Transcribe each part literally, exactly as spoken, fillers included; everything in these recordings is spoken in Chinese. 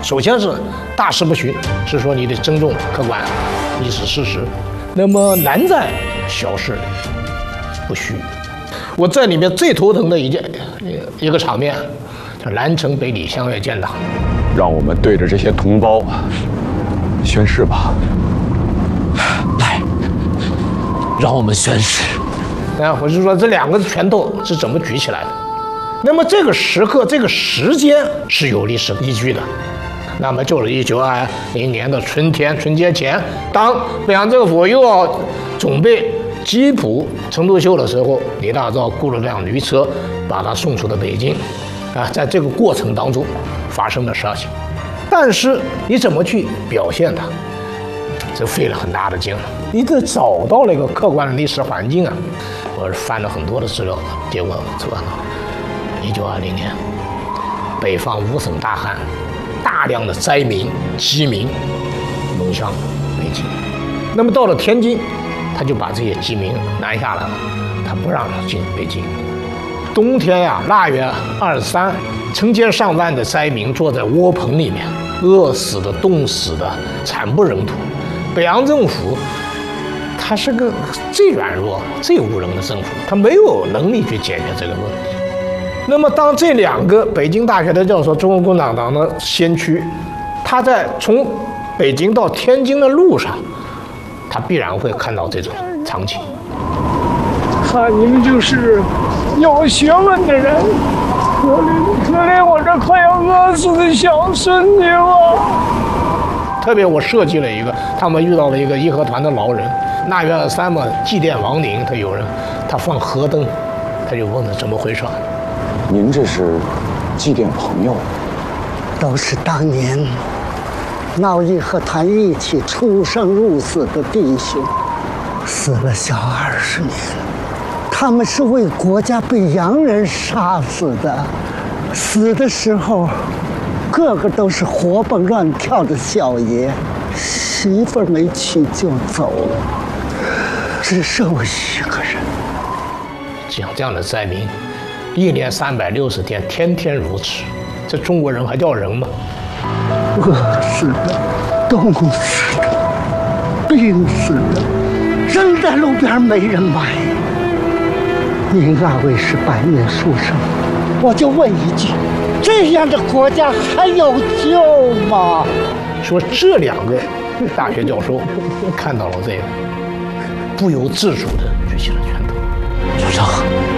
首先是大事不虚，是说你得尊重客观历史事实。那么难在小事不虚。我在里面最头疼的一件一个场面，叫南城北李相约建党。 让我们对着这些同胞宣誓吧。 来，让我们宣誓。 啊，我是说这两个拳头是怎么举起来的？那么这个时刻、这个时间是有历史依据的。那么就是一九二零年的春天，春节前，当北洋政府又要准备缉捕陈独秀的时候，李大钊雇了辆驴车，把他送出了北京。啊，在这个过程当中发生的事情，但是你怎么去表现它，这费了很大的劲。你得找到了一个客观的历史环境啊。我翻了很多的资料，结果测到一九二零年，北方五省大旱，大量的灾民、饥民涌向北京。那么到了天津，他就把这些饥民拦下来了，他不让他进北京。冬天呀、啊，腊月二十三，成千上万的灾民坐在窝棚里面，饿死的、冻死的，惨不忍睹。北洋政府，他是个最软弱、最无能的政府，他没有能力去解决这个问题。那么，当这两个北京大学的教授、中国共产党的先驱，他在从北京到天津的路上，他必然会看到这种场景。 看你们就是有学问的人，可怜可怜我这快要饿死的小孙女啊！ 特别我设计了一个，他们遇到了一个义和团的老人，腊月二十三嘛，祭奠亡灵，他有人他放河灯，他就问他怎么回事。 您这是祭奠朋友？ 都是当年闹义和团一起出生入死的弟兄，死了小二十年。他们是为国家被洋人杀死的，死的时候，个个都是活蹦乱跳的小爷，媳妇儿没娶就走了，只剩我一个人。 像这样的灾民，一年三百六十天，天天如此，这中国人还叫人吗？ 饿死的，冻死的，病死的，扔在路边没人买。您二位是百年书生，我就问一句：这样的国家还有救吗？ 说这两个大学教授看到了这个，不由自主地举起了拳头。 主张，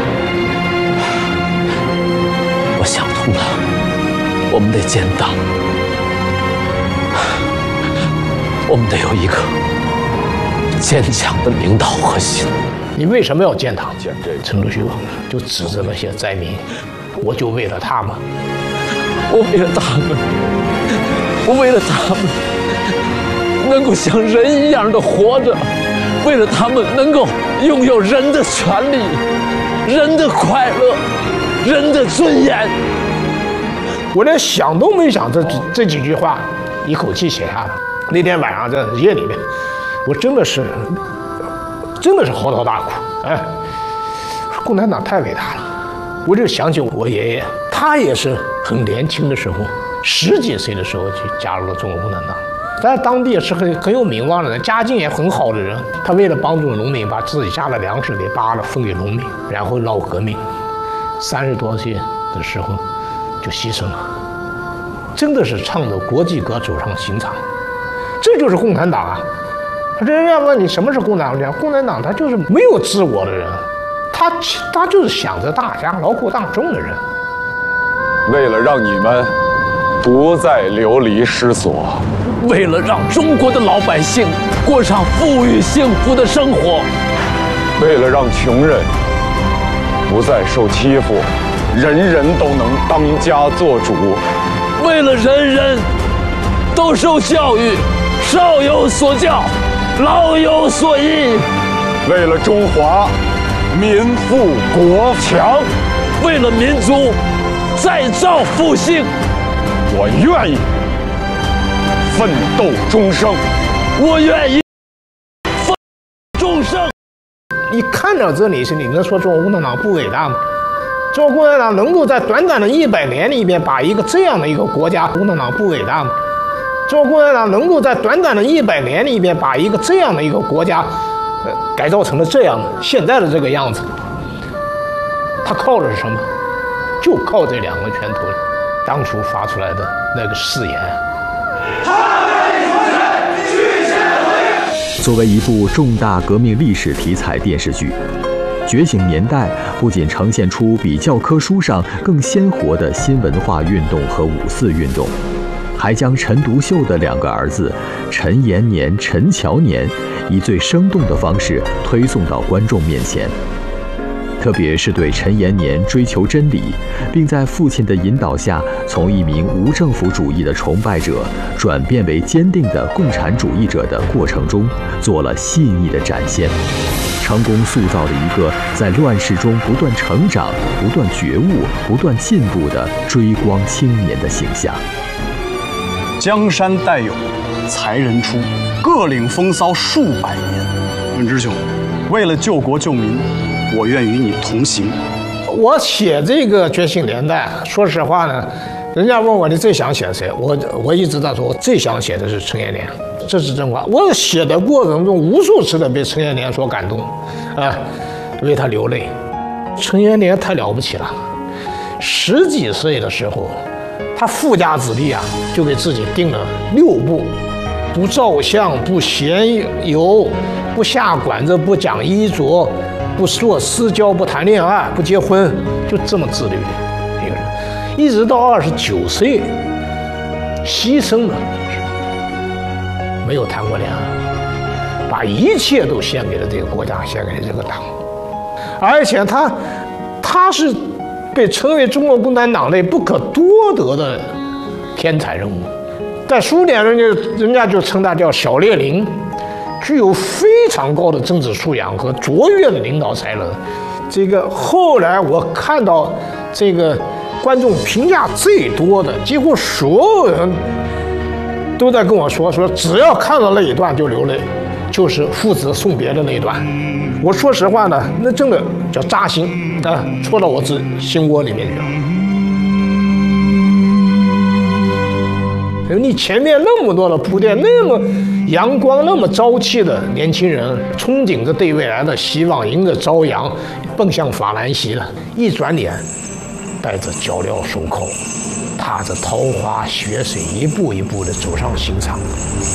我想通了，我们得建党，我们得有一个坚强的领导核心。 你为什么要建党？ 建这个陈独秀就指着那些灾民，我就为了他们， 我为了他们，我为了他们能够像人一样的活着，为了他们能够拥有人的权利、人的快乐、人的尊严。 我连想都没想这这几句话，一口气写下来。那天晚上在夜里面，我真的是。真的是嚎啕大哭，哎，共产党太伟大了。我就想起我爷爷，他也是很年轻的时候，十几岁的时候就加入了中国共产党，在当地也是很很有名望的人，家境也很好的人。他为了帮助农民，把自己家的粮食给扒了分给农民，然后闹革命，三十多岁的时候就牺牲了。真的是唱着国际歌走上刑场，这就是共产党啊！人家问你什么是共产党？共产党他就是没有自我的人，他他就是想着大家劳苦大众的人。 为了让你们不再流离失所， 为了让中国的老百姓过上富裕幸福的生活， 为了让穷人不再受欺负，人人都能当家做主， 为了人人都受教育，少有所教，老有所依， 为了中华民富国强， 为了民族再造复兴， 我愿意奋斗终生。 我愿意奋斗终生。 你看到这里是你能说中国共产党不伟大吗？ 中国共产党能够在短短的一百年里面把一个这样的一个国家，共产党不伟大吗？中国共产党能够在短短的一百年里面把一个这样的一个国家，呃，改造成了这样的现在的这个样子，他靠的是什么？就靠这两个拳头，当初发出来的那个誓言。 作为一部重大革命历史题材电视剧，《觉醒年代》不仅呈现出比教科书上更鲜活的新文化运动和五四运动，还将陈独秀的两个儿子陈延年、陈乔年以最生动的方式推送到观众面前。特别是对陈延年追求真理，并在父亲的引导下，从一名无政府主义的崇拜者转变为坚定的共产主义者的过程中，做了细腻的展现，成功塑造了一个在乱世中不断成长、不断觉悟、不断进步的追光青年的形象。 江山代有才人出，各领风骚数百年。文之兄，为了救国救民，我愿与你同行。 我写这个《觉醒年代》，说实话呢，人家问我你最想写谁，我我一直在说，我最想写的是陈延年，这是真话。我写的过程中，无数次的被陈延年所感动，啊，为他流泪。陈延年太了不起了，十几岁的时候，他富家子弟啊，就给自己定了六步：不照相，不闲游，不下馆子，不讲衣着，不做私交，不谈恋爱，不结婚，就这么自律的一个人，一直到二十九岁牺牲了，没有谈过恋爱，把一切都献给了这个国家，献给了这个党，而且他他是被称为中国共产党内不可多得的天才人物，在苏联人家人家就称他叫小列宁。具有非常高的政治素养和卓越的领导才能。这个后来我看到这个观众评价最多的，几乎所有人都在跟我说说，只要看到那一段就流泪，就是父子送别的那一段。我说实话呢，那真的叫扎心啊，戳到我自心窝里面去了。你前面那么多的铺垫，那么阳光、那么朝气的年轻人，憧憬着对未来的希望，迎着朝阳，奔向法兰西了。一转脸，带着脚镣手铐，踏着桃花血水，一步一步地走上刑场。